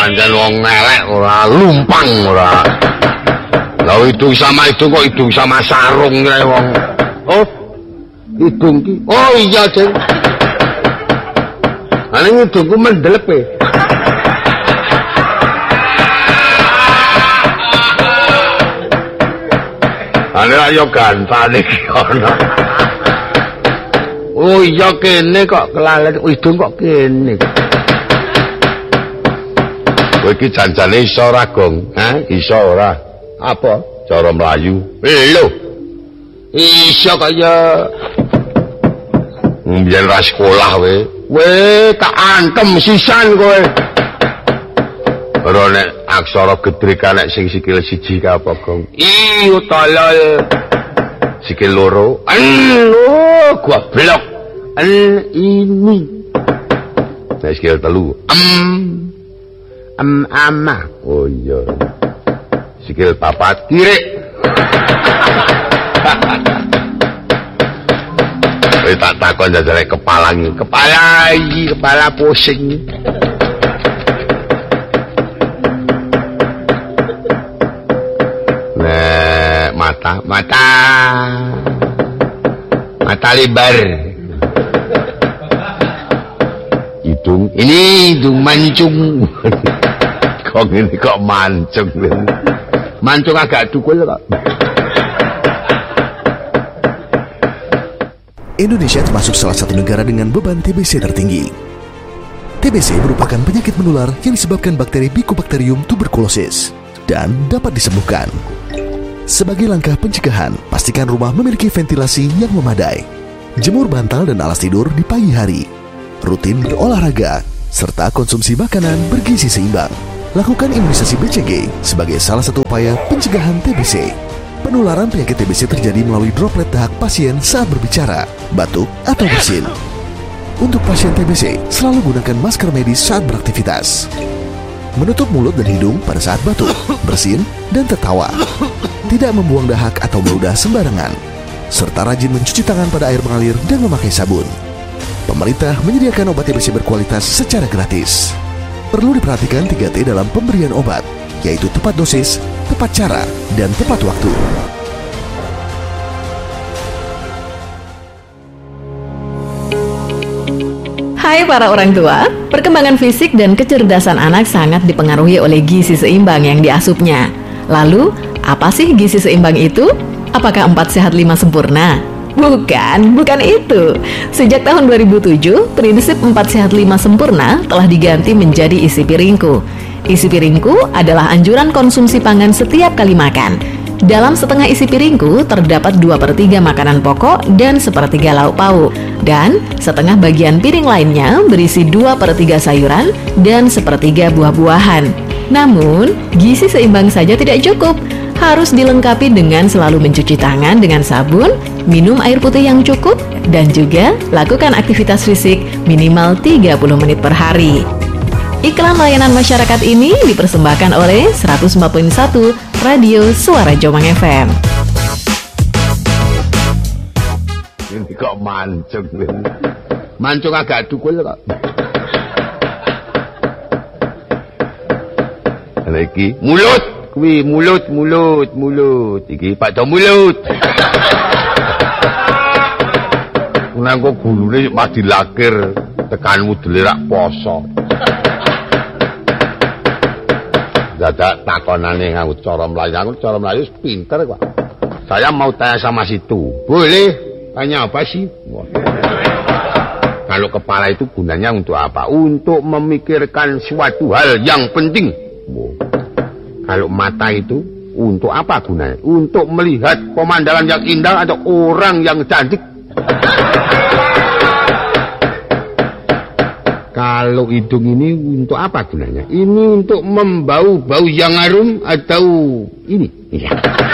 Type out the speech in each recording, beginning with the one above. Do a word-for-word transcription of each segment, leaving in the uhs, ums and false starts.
Pancen wong elek ora lumpang ora. Lah hidung sama hidung kok hidung sama sarung kae wong. Oh. Hidung ki. Oh iya, Jeng. Ana hidungku mendelep e. Ana yo gantane ki ana. Oh iya kene kok kelalet hidung kok kene. Kowe iki janjane iso ora, Gong? Hah? Iso ora? Apa? Cara mlayu. Eh lho. Iso kaya mbiyen ra sekolah we. We tak antem sisan kowe. Ora nek aksara gedrika nek sing sikil siji ka apa, Gong? Ih, tolol. Sikil loro. Anu, goblok. An ini. Nek sikil telu. Am. Am ama. Oh iya. Sikil papat kirik. Kowe tak takon jajare kepala iki. Kepala iki, kepala pusing. Nek mata, mata. Mata lebar. Hidung, ini hidung mancung. Kok ini kok mancung. Mancung agak dukul kok. Indonesia termasuk salah satu negara dengan beban T B C tertinggi. T B C merupakan penyakit menular yang disebabkan bakteri Mycobacterium tuberculosis dan dapat disembuhkan. Sebagai langkah pencegahan, pastikan rumah memiliki ventilasi yang memadai. Jemur bantal dan alas tidur di pagi hari. Rutin berolahraga, serta konsumsi makanan bergizi seimbang. Lakukan imunisasi B C G sebagai salah satu upaya pencegahan T B C. Penularan penyakit T B C terjadi melalui droplet dahak pasien saat berbicara, batuk, atau bersin. Untuk pasien T B C, selalu gunakan masker medis saat beraktivitas. Menutup mulut dan hidung pada saat batuk, bersin, dan tertawa. Tidak membuang dahak atau meludah sembarangan. Serta rajin mencuci tangan pada air mengalir dan memakai sabun. Pemerintah menyediakan obat T B C berkualitas secara gratis. Perlu diperhatikan tiga T dalam pemberian obat, yaitu tepat dosis, tepat cara, dan tepat waktu. Hai para orang tua, perkembangan fisik dan kecerdasan anak sangat dipengaruhi oleh gizi seimbang yang diasupnya. Lalu, apa sih gizi seimbang itu? Apakah empat sehat lima sempurna? Bukan, bukan itu. Sejak tahun dua ribu tujuh, prinsip empat sehat lima sempurna telah diganti menjadi isi piringku. Isi piringku adalah anjuran konsumsi pangan setiap kali makan. Dalam setengah isi piringku terdapat dua per tiga makanan pokok dan sepertiga lauk pauk. Dan setengah bagian piring lainnya berisi dua per tiga sayuran dan sepertiga buah-buahan. Namun, gizi seimbang saja tidak cukup. Harus dilengkapi dengan selalu mencuci tangan dengan sabun, minum air putih yang cukup, dan juga lakukan aktivitas fisik minimal tiga puluh menit per hari. Iklan layanan masyarakat ini dipersembahkan oleh seratus empat koma satu Radio Suara Jombang F M. Ini kok mancung. Mancung agak dukul kok. Ana iki mulut. Kuwi mulut, mulut, mulut. Iki Pak Do mulut. Nangko gulune pas dilakir tekanmu dilirak poso. Dadak takonane nganggo cara mlayu, aku cara mlayu pinter kok. Saya mau tanya sama situ. Boleh? Tanya apa sih? Wah. Kalau kepala itu gunanya untuk apa? Untuk memikirkan suatu hal yang penting. Wah. Kalau mata itu untuk apa gunanya? Untuk melihat pemandangan yang indah atau orang yang cantik. Kalau hidung ini untuk apa gunanya? Ini untuk membau bau yang harum atau ini? Iya.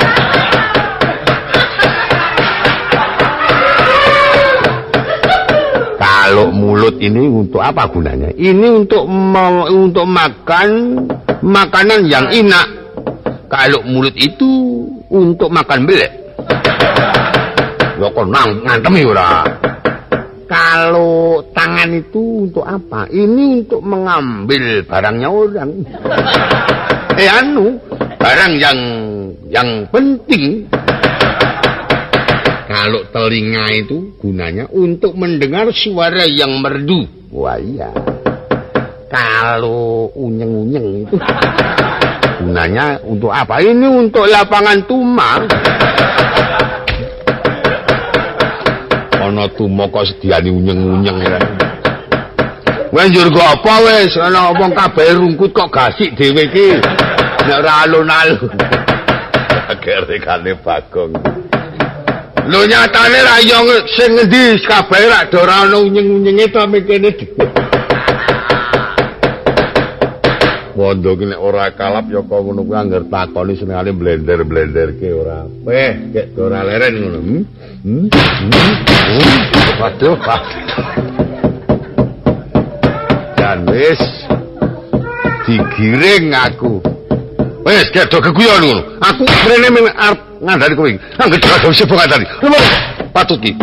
Kalau mulut ini untuk apa gunanya? Ini untuk untuk makan makanan yang enak. Kalau mulut itu untuk makan belek. Lho kok nang ngantemi ora. kalau tangan itu untuk apa? Ini untuk mengambil barangnya orang. eh anu, barang yang yang penting. Kalau telinga itu gunanya untuk mendengar suara yang merdu. Wah iya. Kalau unyeng-unyeng itu gunanya untuk apa? Ini untuk lapangan tuma. Ana tuma kok sediani unyeng-unyeng ya. Wes njur kok apa wis ana wong kabeh rungkut kok gasik dhewe iki. Nek ora alun-alun. Akhire Bagong. Lho nyatane ra yo sing ngendi kabeh ra ora ana unyeng-unyenge to mikene. Wondo ki nek ora kalap ya kok ngono kuwi anggar takoni senengane blender-blenderke ora. Weh, kek ora leren ngono. Hmm? Hmm? Hmm? Waduh, Pak. Dan wis digiring aku. Wis kek do keguyon ngono. Aku mrene men arep ngandani kowe. Angger gak wis sibuk ngandani. Patut ki.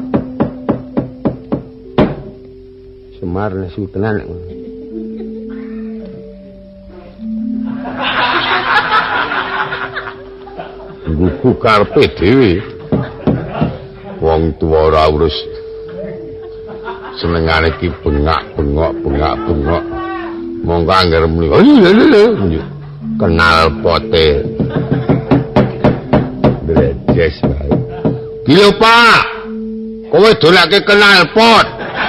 Semar nesu tenan ngono. Buku karpe dhewe. Wong tuwa ora urus senengane ki bengak-bengok, bengak-bengok. Monggo angger muni. Kenal pote. Brejes bae. Ki Pak. Kowe dolake kenal pot.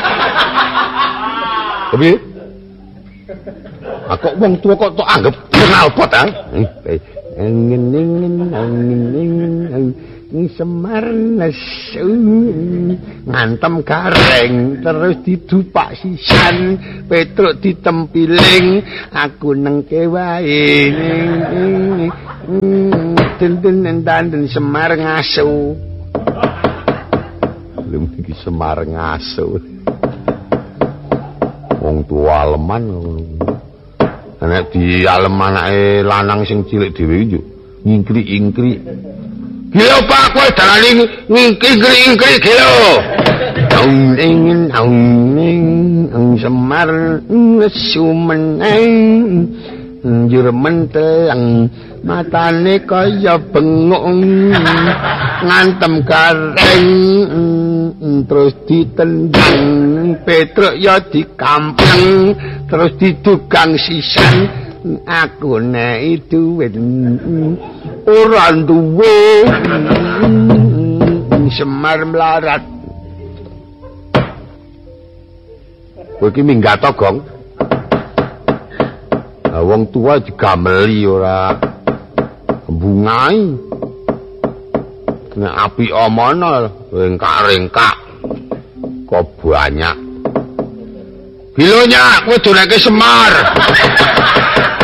Kepiye? Aku wong tuwa kok tok anggap kenal pot ha? Angin angin angin angin Semar nesu ngantem gareng terus didupak sisan Petruk ditempiling aku nengke wae den-den dan Semar ngasu lha iki Semar ngasu wong tuwa aleman nek di alem anake lanang sing cilik dhewe yo ngingkri-ingkri. Gila Pak, kowe dalane ngingkri-ingkri gila. Aung-ing aung-ing Semar nesu meneng njur mentelang matane kaya bengok ngantem gareng terus ditendang Petruk ya dikampeng terus didugang sisan aku nek duwit ora duwe Semar melarat kowe iki minggat to Gong wong tua digameli ora bungai nek api omono rengkak-rengkak kok banyak bilonya kowe doleke Semar